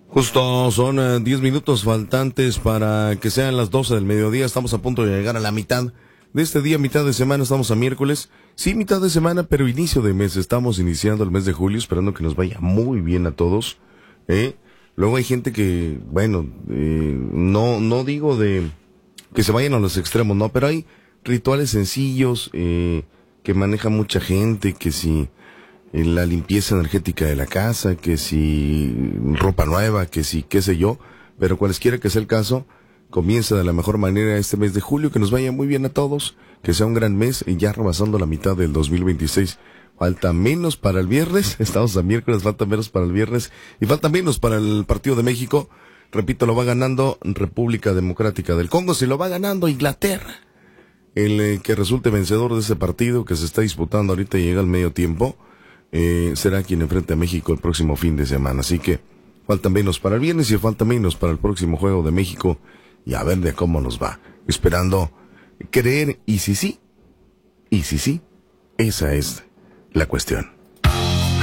Justo son 10 minutos faltantes para que sean las 12 del mediodía. Estamos a punto de llegar a la mitad de este día, mitad de semana. Estamos a miércoles. Sí, mitad de semana, pero inicio de mes. Estamos iniciando el mes de julio, esperando que nos vaya muy bien a todos. Luego hay gente que, bueno, no digo de que se vayan a los extremos, no, pero hay rituales sencillos que maneja mucha gente, que si la limpieza energética de la casa, que si ropa nueva, que si qué sé yo, pero cualesquiera que sea el caso, comienza de la mejor manera este mes de julio, que nos vaya muy bien a todos, que sea un gran mes y ya rebasando la mitad del 2026. Falta menos para el viernes, estamos a miércoles, falta menos para el viernes y falta menos para el partido de México. Repito, lo va ganando República Democrática del Congo, si lo va ganando Inglaterra. El que resulte vencedor de ese partido que se está disputando ahorita y llega al medio tiempo, será quien enfrente a México el próximo fin de semana. Así que faltan menos para el viernes y falta menos para el próximo juego de México y a ver de cómo nos va. Esperando creer y si sí, esa es la cuestión.